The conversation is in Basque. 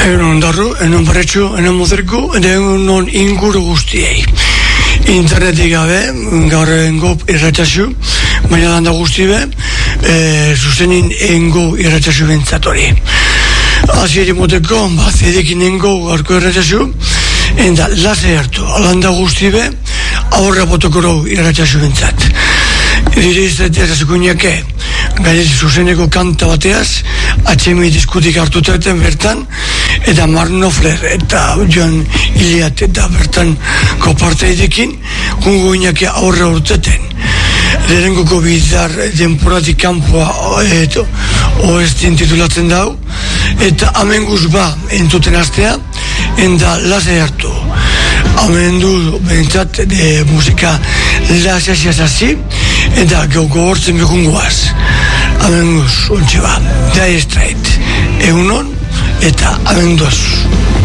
Egun darru, egun barretxu, egun mozerku, egun inguru guztiei. Internetik gabe, gaur engo irratxasu, baina landa guzti be, zuzenin engo irratxasu bentzatori. Azieri moteko, zedekin engo gaurko irratxasu, enda lase hartu, landa guzti be, aurra potokoro irratxasu bentzat. Dire izatea zazukuniake, gainez zuzeneko kanta bateaz, HMI diskutik hartutaten bertan, eta Mark Knopfler eta John Iliat eta bertan koparteidekin, gungo inake aurra urteten. Lehenkoko bizar denporatik kanpoa oestin titulatzen dau, eta amen guzba entuten astea, enda lasai hartu. Amen du bentsat musika lasai hasi, eta gogortzen behungoaz. Amen guz, ontsi ba, Dire Straits, egunon, eta amen doz.